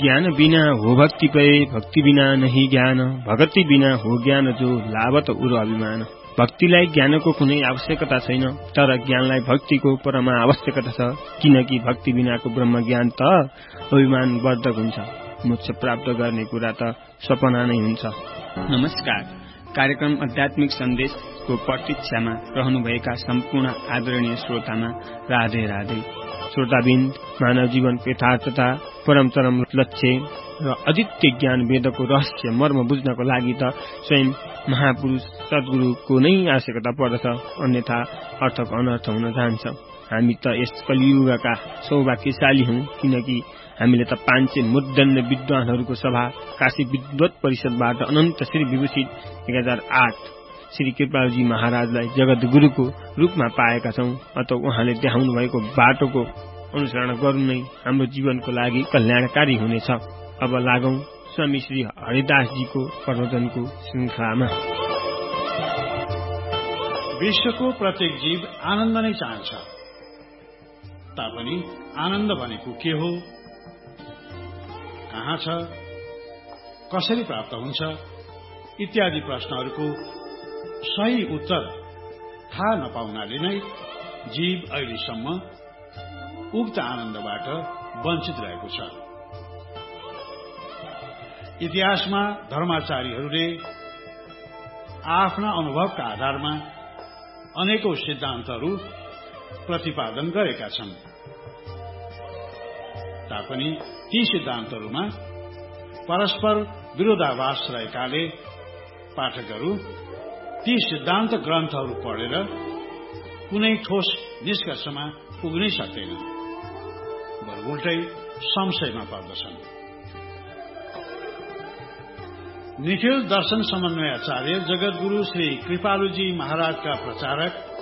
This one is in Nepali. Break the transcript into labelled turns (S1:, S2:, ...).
S1: ज्ञान बिना हो भक्ति पए, भक्ति बिना नहीं ज्ञान, भगति बिना हो ज्ञान जो लाभत उर अभिमान। भक्तिलाई ज्ञानको कुनै आवश्यकता छैन, तर ज्ञानलाई भक्तिको परमा आवश्यकता छ, किनकि भक्ति बिनाको ब्रह्म ज्ञान त अभिमान वर्धक हुन्छ। मोक्ष प्राप्त गर्ने कुरा त सपना नै हुन्छ। नमस्कार। कार्यक्रम आध्यात्मिक सन्देशको प्रतीक्षामा रहनुभएका सम्पूर्ण आदरणीय श्रोतामा राधे राधे। श्रोताबिन्द, मानव जीवनको यथार्थता, परमचरम लक्ष्य र अद्वितीय ज्ञान वेदको रहस्य मर्म बुझ्नको लागि त स्वयं महापुरुष सद्गुरुको नै आवश्यकता पर्दछ, अन्यथा अर्थको अनर्थ हुन जान्छ। हामी त यस कलियुगका सौभाग्यशाली हौं, किनकि हामीले त 500 मुद्दण्ड विद्वानहरूको सभा काशी विद्वत परिषदबाट अनन्त श्री विभूषित 1008 श्री कृपालजी महाराजलाई जगत गुरुको रूपमा पाएका छौं। अत उहाँले देखाउनु भएको बाटोको अनुसरण गर्नु नै हाम्रो जीवनको लागि कल्याणकारी हुनेछ। अब लागौं स्वामी श्री हरिदासजीको प्रवचनको श्रृंखलामा।
S2: विश्वको प्रत्येक जीव आनन्द नै चाहन्छ, तापनि आनन्द भनेको के हो, कहाँ छ, कसरी प्राप्त हुन्छ इत्यादि प्रश्नहरूको सही उत्तर थाहा नपाउनाले नै जीव अहिलेसम्म उक्त आनन्दबाट वञ्चित रहेको छ। इतिहासमा धर्माचार्यहरूले आफ्ना अनुभवका आधारमा अनेकौं सिद्धान्तहरू प्रतिपादन गरेका छन्, तापनि ती सिद्धान्तहरूमा परस्पर विरोधाभास रहेकाले पाठकहरू ती सिद्धान्त ग्रन्थहरू पढेर कुनै ठोस निष्कर्षमा पुग्नै सक्दैनन्, बरु उल्टै संशयमा पर्दछन्। निखिल दर्शन समन्वयाचार्य जगतगुरु श्री कृपालुजी महाराजका प्रचारक